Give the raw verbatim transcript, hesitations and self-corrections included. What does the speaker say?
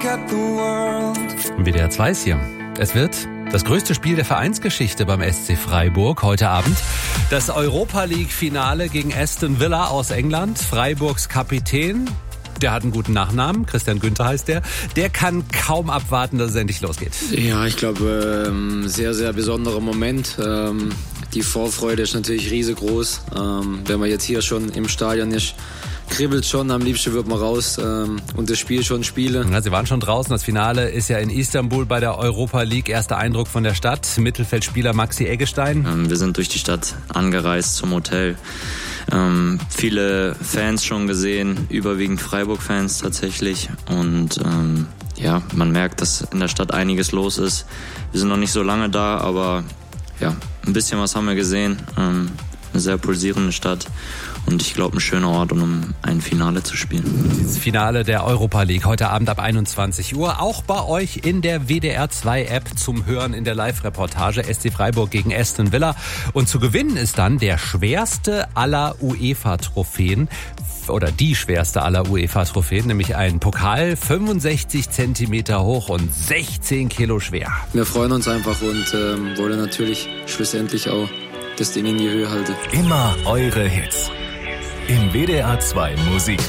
W D R zwei ist hier. Es wird das größte Spiel der Vereinsgeschichte beim S C Freiburg heute Abend. Das Europa-League-Finale gegen Aston Villa aus England. Freiburgs Kapitän, der hat einen guten Nachnamen, Christian Günther heißt der. Der kann kaum abwarten, dass es endlich losgeht. Ja, ich glaube, ähm, sehr, sehr besonderer Moment. Ähm, die Vorfreude ist natürlich riesengroß. Ähm, wenn man jetzt hier schon im Stadion ist, kribbelt schon, am liebsten wird man raus ähm, und das Spiel schon spielen. Ja, Sie waren schon draußen, das Finale ist ja in Istanbul bei der Europa League. Erster Eindruck von der Stadt, Mittelfeldspieler Maxi Eggestein. Ähm, wir sind durch die Stadt angereist zum Hotel. Ähm, viele Fans schon gesehen, überwiegend Freiburg-Fans tatsächlich. Und ähm, ja, man merkt, dass in der Stadt einiges los ist. Wir sind noch nicht so lange da, aber ja, ein bisschen was haben wir gesehen. Ähm, eine sehr pulsierende Stadt. Und ich glaube, ein schöner Ort, um ein Finale zu spielen. Dieses Finale der Europa League heute Abend ab einundzwanzig Uhr. Auch bei euch in der W D R zwei App zum Hören in der Live-Reportage. S C Freiburg gegen Aston Villa. Und zu gewinnen ist dann der schwerste aller UEFA-Trophäen. Oder die schwerste aller UEFA-Trophäen, nämlich ein Pokal, fünfundsechzig Zentimeter hoch und sechzehn Kilo schwer. Wir freuen uns einfach und ähm, wollen natürlich schlussendlich auch das Ding in die Höhe halten. Immer eure Hits. Im W D R zwei Musik.